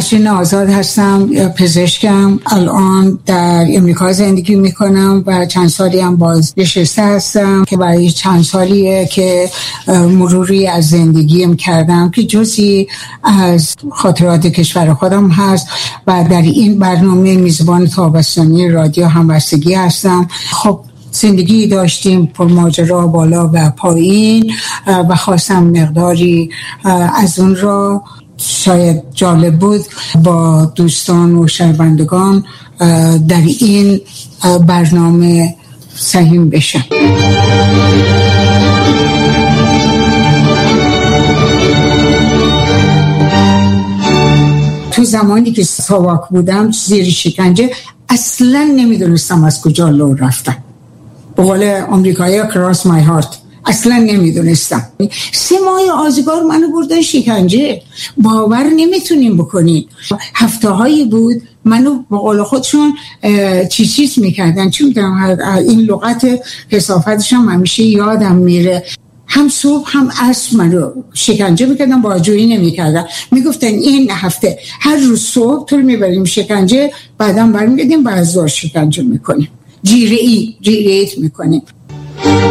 نسرین آزاد هستم، پزشکم. الان در امریکا زندگی میکنم و چند سالی هم بازنشسته هستم که برای چند سالیه که مروری از زندگیم کردم که جزئی از خاطرات کشور خودم هست و در این برنامه میزبان تابستانی رادیو همبستگی هستم. خب زندگی داشتیم پر ماجرا بالا و پایین و خواستم مقداری از اون را شاید جالب بود با دوستان و شنوندگان در این برنامه سهیم بشم. تو زمانی که ساواک بودم زیر شکنجه اصلا نمیدونستم از کجا لو رفتم. به قول آمریکایی کراس مای هارت، اصلا نمیدونستم. 3 ماه آزگار منو بردن شکنجه، باور نمیتونیم بکنین. هفته‌هایی بود منو به قول خودشون چیز میکردن، چون میدونم این لغت کثافتش هم همیشه یادم میره. هم صبح هم عصر منو شکنجه میکردن، باجویی نمیکردن. میگفتن این هفته هر روز صبح تو رو میبریم شکنجه، بعدم برمیگردیم بعد از ظهر شکنجه میکنیم، جیره ایت میکنیم.